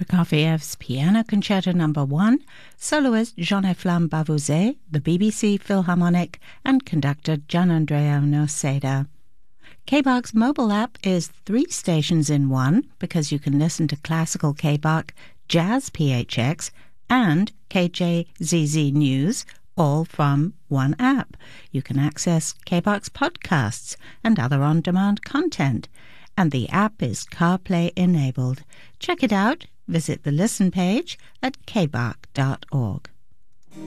Prokofiev's Piano Concerto No. 1, soloist Jean-Efflam Bavouzet, the BBC Philharmonic, and conductor Gianandrea Noseda. KBARC's mobile app is 3 stations in one because you can listen to classical KBARC, jazz PHX, and KJZZ News, all from one app. You can access KBARC's podcasts and other on-demand content, and the app is CarPlay enabled. Check it out. Visit the Listen page at kbarc.org.